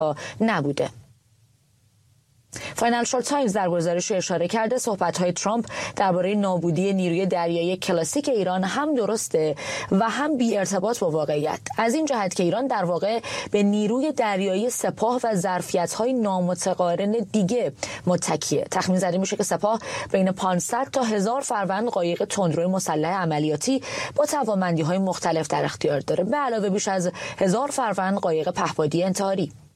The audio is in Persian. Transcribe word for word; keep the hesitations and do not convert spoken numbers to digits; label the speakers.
Speaker 1: نبوده. فاینانشال تایمز در گزارش اشاره کرده صحبت‌های ترامپ درباره نابودی نیروی دریایی کلاسیک ایران هم درسته و هم بی ارتباط با واقعیت، از این جهت که ایران در واقع به نیروی دریایی سپاه و ظرفیت‌های نامتقارن دیگه متکیه. تخمین زده میشه که سپاه بین پانصد تا هزار فروند قایق تندروی مسلح عملیاتی با توانمندی‌های مختلف در اختیار داره، به علاوه بیش از هزار فروند قایق پهپادی انتحاری.